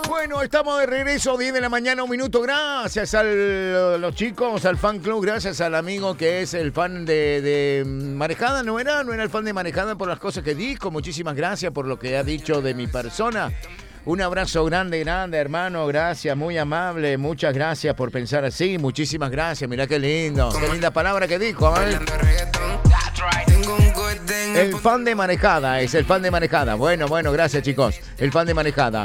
Bueno, estamos de regreso, 10 de la mañana, 1 minuto. Gracias a los chicos, al fan club, gracias al amigo que es el fan de Marejada. No era el fan de Marejada por las cosas que dijo. Muchísimas gracias por lo que ha dicho de mi persona. Un abrazo grande, hermano. Gracias, muy amable. Muchas gracias por pensar así. Muchísimas gracias. Mirá qué lindo. Qué linda palabra que dijo. El fan de Marejada es el fan de Marejada. Bueno, gracias, chicos. El fan de Marejada.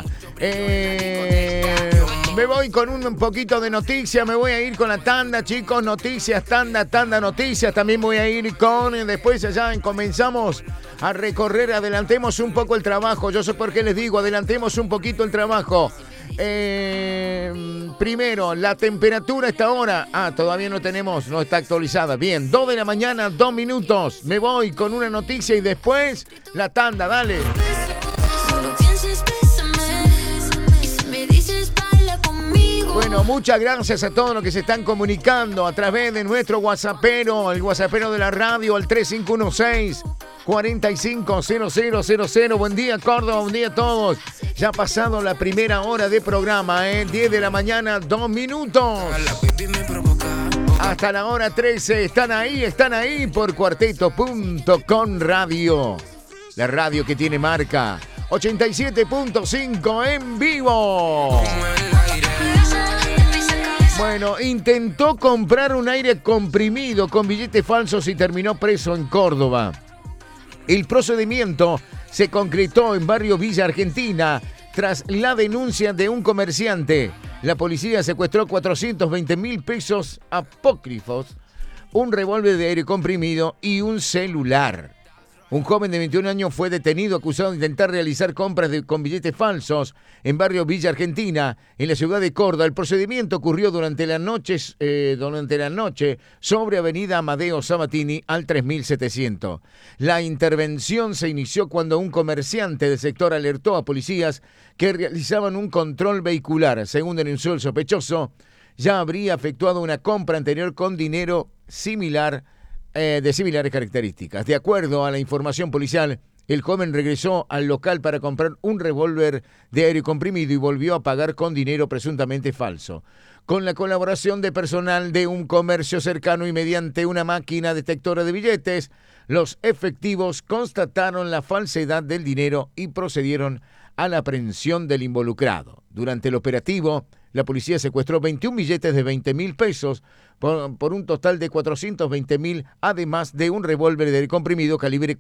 Me voy con un poquito de noticias. Me voy a ir con la tanda, chicos. Noticias, tanda, noticias. También voy a ir con... Después allá comenzamos a recorrer. Adelantemos un poco el trabajo. Yo sé por qué les digo. Adelantemos un poquito el trabajo. Primero, la temperatura a esta hora. Todavía no está actualizada. Bien, 2 de la mañana, 2 minutos. Me voy con una noticia y después la tanda, dale. Bueno, muchas gracias a todos los que se están comunicando a través de nuestro WhatsAppero, el WhatsAppero de la radio, al 3516-450000. Buen día, Córdoba, buen día a todos. Ya ha pasado la primera hora de programa, 10 de la mañana, 2 minutos. Hasta la hora 13, están ahí por cuarteto.com radio. La radio que tiene marca 87.5 en vivo. Bueno, intentó comprar un aire comprimido con billetes falsos y terminó preso en Córdoba. El procedimiento se concretó en barrio Villa Argentina tras la denuncia de un comerciante. La policía secuestró 420.000 pesos apócrifos, un revólver de aire comprimido y un celular. Un joven de 21 años fue detenido acusado de intentar realizar compras con billetes falsos en barrio Villa Argentina, en la ciudad de Córdoba. El procedimiento ocurrió durante la noche sobre avenida Amadeo Sabatini al 3700. La intervención se inició cuando un comerciante del sector alertó a policías que realizaban un control vehicular. Según denunció el sospechoso, ya habría efectuado una compra anterior con dinero similares características. De acuerdo a la información policial, el joven regresó al local para comprar un revólver de aire comprimido y volvió a pagar con dinero presuntamente falso. Con la colaboración de personal de un comercio cercano y mediante una máquina detectora de billetes, los efectivos constataron la falsedad del dinero y procedieron a la aprehensión del involucrado. Durante el operativo, la policía secuestró 21 billetes de 20.000 pesos por un total de 420.000, además de un revólver de comprimido calibre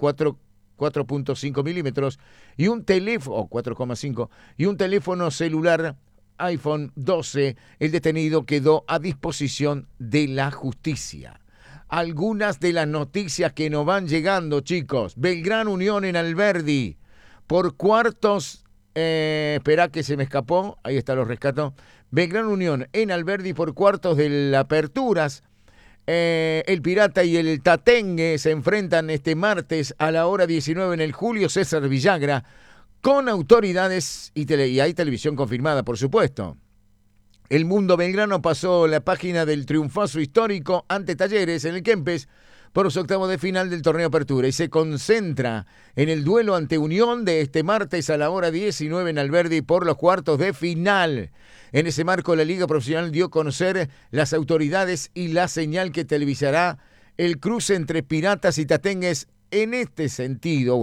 4.5 milímetros y un teléfono 4,5 y un teléfono celular iPhone 12. El detenido quedó a disposición de la justicia. Algunas de las noticias que nos van llegando, chicos. Belgrano Unión en Alberdi por cuartos. Esperá que se me escapó. Ahí está, los rescato. Belgrano Unión en Alberdi por cuartos de la Aperturas. El Pirata y el Tatengue se enfrentan este martes a la hora 19 en el Julio César Villagra con autoridades y hay televisión confirmada, por supuesto. El Mundo Belgrano pasó la página del triunfazo histórico ante Talleres en el Kempes por los octavos de final del torneo Apertura y se concentra en el duelo ante Unión de este martes a la hora 19 en Alberdi por los cuartos de final. En ese marco, la Liga Profesional dio a conocer las autoridades y la señal que televisará el cruce entre Piratas y Tatengues en ese sentido.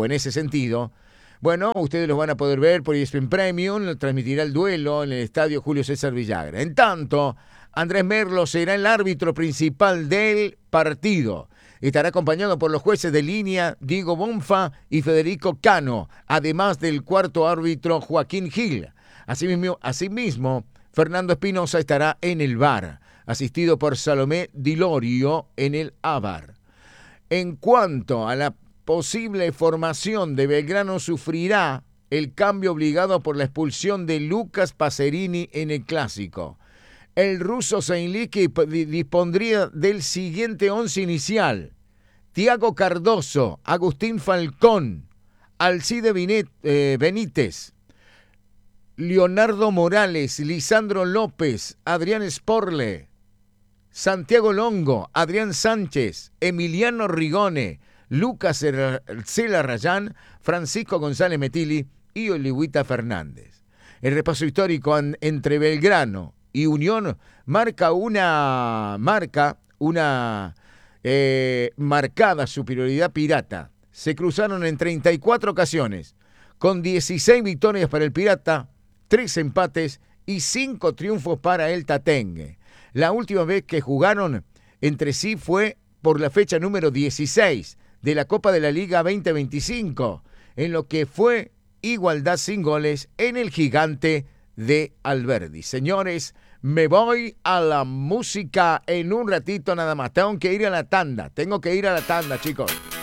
Bueno, ustedes los van a poder ver por ESPN Premium, transmitirá el duelo en el estadio Julio César Villagra. En tanto, Andrés Merlo será el árbitro principal del partido. Estará acompañado por los jueces de línea Diego Bonfa y Federico Cano, además del cuarto árbitro Joaquín Gil. Asimismo, Fernando Espinosa estará en el VAR, asistido por Salomé Dilorio en el AVAR. En cuanto a la posible formación de Belgrano, sufrirá el cambio obligado por la expulsión de Lucas Pacerini en el Clásico. El ruso Seinliki dispondría del siguiente once inicial: Tiago Cardoso, Agustín Falcón, Alcide Benítez, Leonardo Morales, Lisandro López, Adrián Sporle, Santiago Longo, Adrián Sánchez, Emiliano Rigone, Lucas Cela Rayán, Francisco González Metili y Olihuita Fernández. El repaso histórico entre Belgrano y Unión marca una marcada superioridad pirata. Se cruzaron en 34 ocasiones, con 16 victorias para el Pirata, 3 empates y 5 triunfos para el Tatengue. La última vez que jugaron entre sí fue por la fecha número 16 de la Copa de la Liga 2025, en lo que fue igualdad sin goles en el Gigante de Alberdi. Señores, me voy a la música en un ratito nada más. Tengo que ir a la tanda, chicos.